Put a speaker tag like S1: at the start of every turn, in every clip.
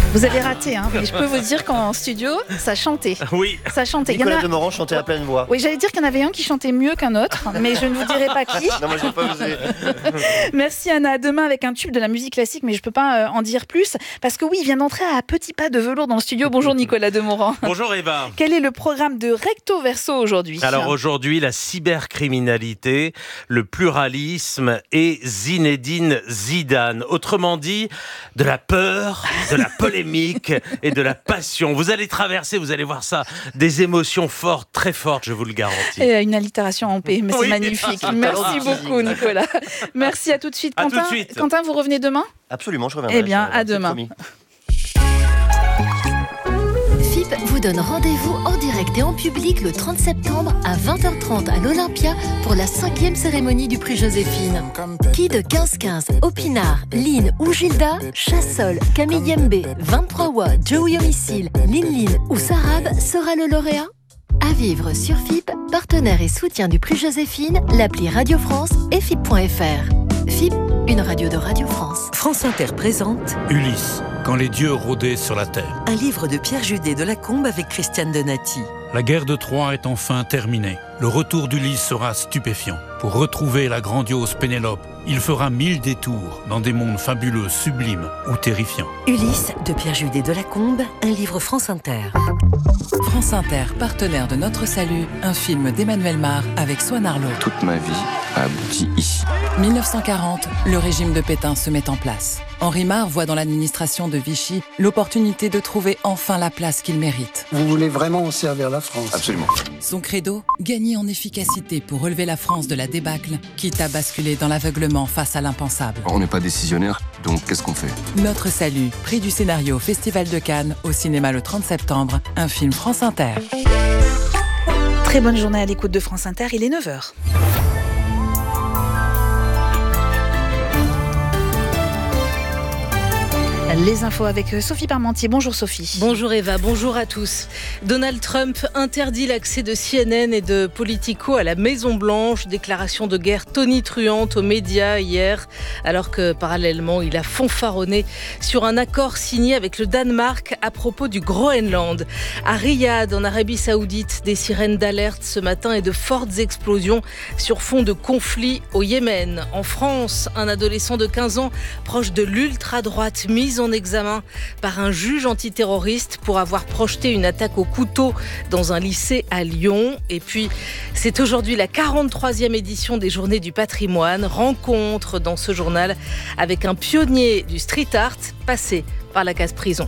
S1: Vous avez raté, mais je peux vous dire qu'en studio, ça chantait.
S2: Oui.
S1: Ça chantait.
S3: Nicolas Demorand chantait à pleine voix.
S1: Oui, j'allais dire qu'il y en avait un qui chantait mieux qu'un autre, mais je ne vous dirai pas qui.
S3: Non, moi je n'ai pas osé.
S1: Merci Anna. À demain avec un tube de la musique classique, mais je ne peux pas en dire plus, parce que oui, il vient d'entrer à petits pas de velours dans le studio. Bonjour Nicolas Demorand.
S2: Bonjour Eva.
S1: Quel est le programme de Recto Verso aujourd'hui ?
S2: Alors aujourd'hui, la cybercriminalité, le pluralisme et Zinedine Zidane. Autrement dit, de la peur, de la polémique et de la passion. Vous allez traverser, vous allez voir ça, des émotions fortes, très fortes, je vous le garantis.
S1: Et une allitération en paix, mais
S2: Oui.
S1: c'est magnifique. Merci beaucoup Nicolas. Merci, à tout de suite.
S2: À
S1: Quentin,
S2: tout de suite.
S1: Quentin, vous revenez demain ?
S3: Absolument, je reviendrai.
S1: Eh bien, à
S3: c'est
S1: demain.
S3: promis.
S4: FIP vous donne rendez-vous en direct et en public le 30 septembre à 20h30 à l'Olympia pour la 5e cérémonie du prix Joséphine. Qui de 15-15, Opinard, Lynn ou Gilda, Chassol, Camille Yembe, 23 Wa, Joey Homicile, Lin ou Sarab sera le lauréat ? À vivre sur FIP, partenaire et soutien du prix Joséphine, l'appli Radio France et FIP.fr. FIP, une radio de Radio France.
S5: France Inter présente
S6: Ulysse, quand les dieux rôdaient sur la terre.
S5: un livre de Pierre Judet de Lacombe avec Christiane Donati.
S6: La guerre de Troie est enfin terminée. Le retour d'Ulysse sera stupéfiant. Pour retrouver la grandiose Pénélope, il fera 1000 détours dans des mondes fabuleux, sublimes ou terrifiants.
S5: Ulysse de Pierre Judet de Lacombe, un livre France Inter. France Inter, partenaire de Notre Salut, un film d'Emmanuel Mar avec Swan Arlo.
S7: Toute ma vie a abouti ici.
S5: 1940, le régime de Pétain se met en place. Henri Mar voit dans l'administration de Vichy l'opportunité de trouver enfin la place qu'il mérite.
S8: Vous voulez vraiment servir la France ?
S7: Absolument.
S5: Son credo, gagner en efficacité pour relever la France de la débâcle, quitte à basculer dans l'aveuglement face à l'impensable.
S7: On n'est pas décisionnaire, donc qu'est-ce qu'on fait ?
S5: Notre Salut, prix du scénario au Festival de Cannes, au cinéma le 30 septembre, un film France Inter.
S1: Très bonne journée à l'écoute de France Inter, il est 9h. Les infos avec Sophie Parmentier. Bonjour Sophie.
S9: Bonjour Eva, bonjour à tous. Donald Trump interdit l'accès de CNN et de Politico à la Maison-Blanche. Déclaration de guerre tonitruante aux médias hier, alors que parallèlement, il a fanfaronné sur un accord signé avec le Danemark à propos du Groenland. À Riyad, en Arabie Saoudite, des sirènes d'alerte ce matin et de fortes explosions sur fond de conflit au Yémen. En France, un adolescent de 15 ans proche de l'ultra-droite mis en examen par un juge antiterroriste pour avoir projeté une attaque au couteau dans un lycée à Lyon. Et puis, c'est aujourd'hui la 43e édition des Journées du patrimoine. Rencontre dans ce journal avec un pionnier du street art passé par la case prison.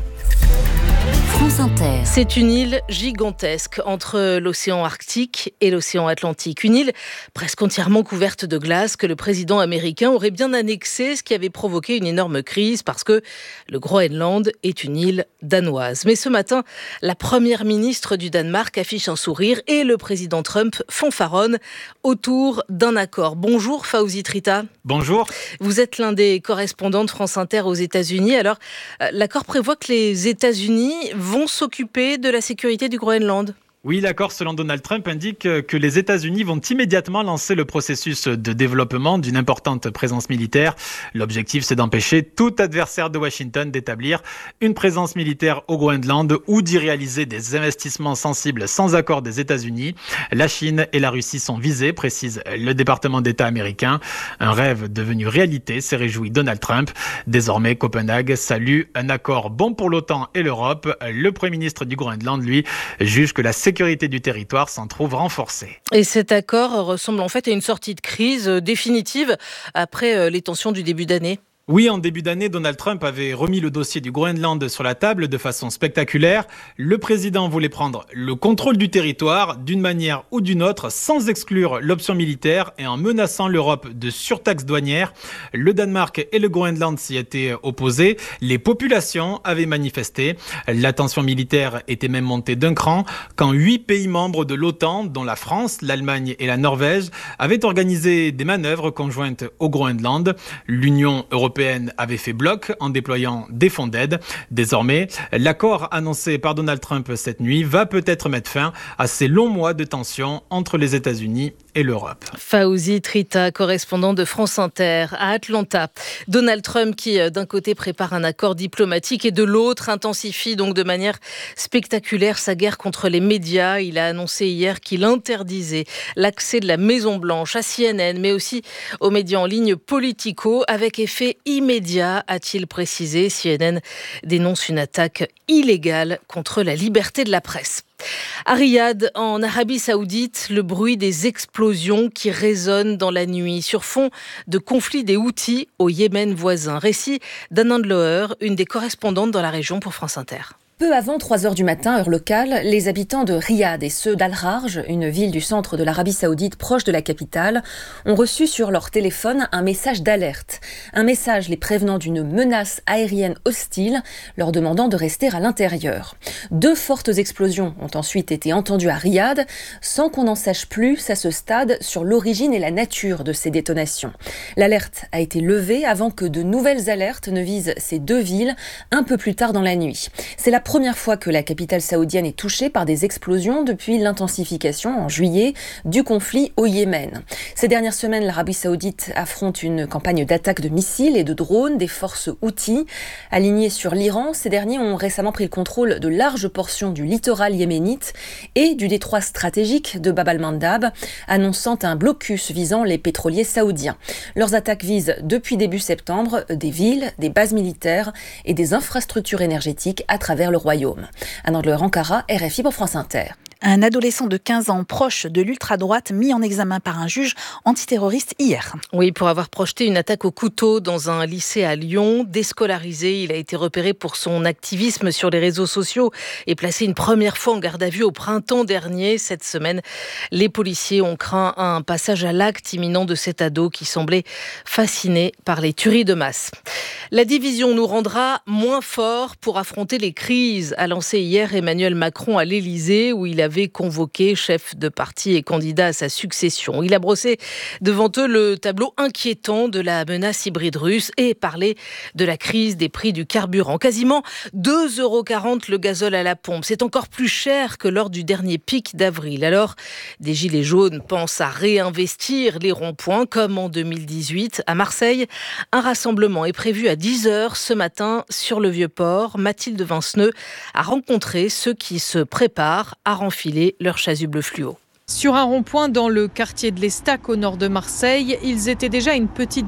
S4: France Inter.
S9: C'est une île gigantesque entre l'océan Arctique et l'océan Atlantique. Une île presque entièrement couverte de glace que le président américain aurait bien annexée, ce qui avait provoqué une énorme crise parce que le Groenland est une île danoise. Mais ce matin, la première ministre du Danemark affiche un sourire et le président Trump fanfaronne autour d'un accord. Bonjour Fawzi Trita.
S10: Bonjour.
S9: Vous êtes l'un des correspondants de France Inter aux États-Unis. Alors, l'accord prévoit que les États-Unis vont s'occuper de la sécurité du Groenland.
S10: Oui, l'accord selon Donald Trump indique que les États-Unis vont immédiatement lancer le processus de développement d'une importante présence militaire. L'objectif, c'est d'empêcher tout adversaire de Washington d'établir une présence militaire au Groenland ou d'y réaliser des investissements sensibles sans accord des États-Unis. La Chine et la Russie sont visées, précise le département d'État américain. Un rêve devenu réalité, s'est réjoui Donald Trump. Désormais, Copenhague salue un accord bon pour l'OTAN et l'Europe. Le Premier ministre du Groenland, lui, juge que la sécurité du territoire s'en trouve renforcée.
S9: Et cet accord ressemble en fait à une sortie de crise définitive après les tensions du début d'année.
S10: Oui, en début d'année, Donald Trump avait remis le dossier du Groenland sur la table de façon spectaculaire. Le président voulait prendre le contrôle du territoire d'une manière ou d'une autre, sans exclure l'option militaire et en menaçant l'Europe de surtaxes douanières. Le Danemark et le Groenland s'y étaient opposés. Les populations avaient manifesté. La tension militaire était même montée d'un cran quand 8 pays membres de l'OTAN, dont la France, l'Allemagne et la Norvège, avaient organisé des manœuvres conjointes au Groenland. L'Union européenne avait fait bloc en déployant des fonds d'aide. Désormais, l'accord annoncé par Donald Trump cette nuit va peut-être mettre fin à ces longs mois de tension entre les États-Unis et l'Europe.
S9: Fawzi Trita, correspondant de France Inter à Atlanta. Donald Trump qui d'un côté prépare un accord diplomatique et de l'autre intensifie donc de manière spectaculaire sa guerre contre les médias. Il a annoncé hier qu'il interdisait l'accès de la Maison-Blanche à CNN mais aussi aux médias en ligne Politico avec effet immédiat, a-t-il précisé. CNN dénonce une attaque illégale contre la liberté de la presse. À Riyad, en Arabie Saoudite, le bruit des explosions qui résonnent dans la nuit sur fond de conflit des Houthis au Yémen voisin. Récit d'Anand Loher, une des correspondantes dans la région pour France Inter.
S11: Peu avant 3h du matin, heure locale, les habitants de Riyad et ceux d'Al-Rarj, une ville du centre de l'Arabie Saoudite proche de la capitale, ont reçu sur leur téléphone un message d'alerte. Un message les prévenant d'une menace aérienne hostile, leur demandant de rester à l'intérieur. 2 fortes explosions ont ensuite été entendues à Riyad, sans qu'on en sache plus à ce stade sur l'origine et la nature de ces détonations. L'alerte a été levée avant que de nouvelles alertes ne visent ces 2 villes un peu plus tard dans la nuit. C'est la première fois que la capitale saoudienne est touchée par des explosions depuis l'intensification en juillet du conflit au Yémen. Ces dernières semaines, l'Arabie Saoudite affronte une campagne d'attaques de missiles et de drones des forces Houthis. Alignés sur l'Iran, ces derniers ont récemment pris le contrôle de larges portions du littoral yéménite et du détroit stratégique de Bab al-Mandab, annonçant un blocus visant les pétroliers saoudiens. Leurs attaques visent depuis début septembre des villes, des bases militaires et des infrastructures énergétiques à travers le royaume. Anand Loher, Ankara, RFI pour France Inter.
S1: Un adolescent de 15 ans proche de l'ultra-droite mis en examen par un juge antiterroriste hier.
S9: Oui, pour avoir projeté une attaque au couteau dans un lycée à Lyon. Déscolarisé, il a été repéré pour son activisme sur les réseaux sociaux et placé une première fois en garde à vue au printemps dernier. Cette semaine, les policiers ont craint un passage à l'acte imminent de cet ado qui semblait fasciné par les tueries de masse. La division nous rendra moins forts pour affronter les crises, a lancé hier Emmanuel Macron à l'Élysée, où il avait convoqué chefs de parti et candidats à sa succession. Il a brossé devant eux le tableau inquiétant de la menace hybride russe et parlé de la crise des prix du carburant. Quasiment 2,40 € le gazole à la pompe. C'est encore plus cher que lors du dernier pic d'avril. Alors, des gilets jaunes pensent à réinvestir les ronds-points comme en 2018. À Marseille, un rassemblement est prévu à 10h ce matin sur le Vieux-Port. Mathilde Vinceneux a rencontré ceux qui se préparent à renfiler leur chasuble fluo.
S12: Sur un rond-point dans le quartier de l'Estac au nord de Marseille, ils étaient déjà une petite